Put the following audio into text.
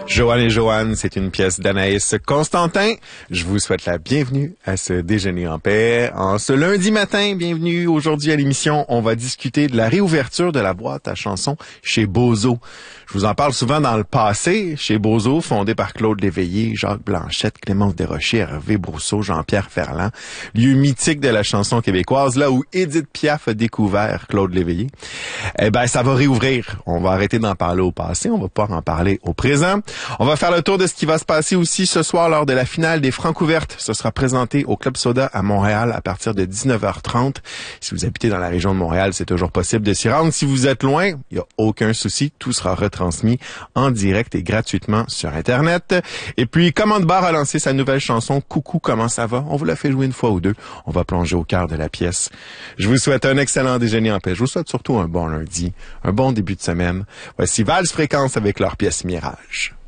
Joanne et Joanne, c'est une pièce d'Anaïs Constantin. Je vous souhaite la bienvenue à ce Déjeuner en paix. En ce lundi matin, bienvenue aujourd'hui à l'émission. On va discuter de la réouverture de la boîte à chansons chez Bozo. Je vous en parle souvent dans le passé. Chez Bozo, fondé par Claude Léveillé, Jacques Blanchette, Clémence Desrochers, Hervé Brousseau, Jean-Pierre Ferland. Lieu mythique de la chanson québécoise, là où Édith Piaf a découvert Claude Léveillé. Eh ben, ça va réouvrir. On va arrêter d'en parler au passé. On va pas en parler au présent. On va faire le tour de ce qui va se passer aussi ce soir lors de la finale des Francouvertes. Ce sera présenté au Club Soda à Montréal à partir de 19h30. Si vous habitez dans la région de Montréal, c'est toujours possible de s'y rendre. Si vous êtes loin, il n'y a aucun souci. Tout sera retransmis en direct et gratuitement sur Internet. Et puis, Commande Bar a lancé sa nouvelle chanson « Coucou, comment ça va ?» On vous l'a fait jouer une fois ou deux. On va plonger au cœur de la pièce. Je vous souhaite un excellent déjeuner en paix. Je vous souhaite surtout un bon lundi, un bon début de semaine. Voici Vals Fréquence avec leur pièce Mirage.